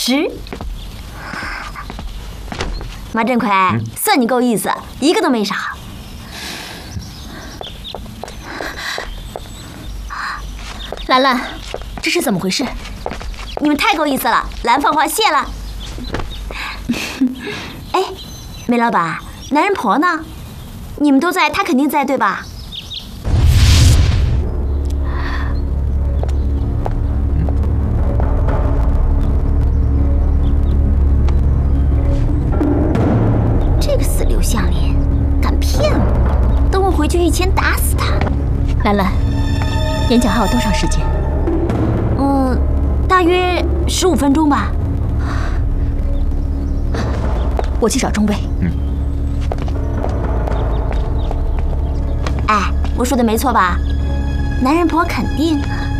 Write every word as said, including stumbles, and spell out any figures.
十。马振奎，嗯、算你够意思，一个都没少。 兰兰，这是怎么回事？ 你们太够意思了，兰放话谢了。哎，梅老板，男人婆呢？你们都在，他肯定在，对吧？这个死刘项链，敢骗我！等我回去一拳打死他。 兰兰，演讲还有多长时间？ 嗯。大约十五分钟吧。 我去找中尉。嗯。 哎，我说的没错吧？男人婆肯定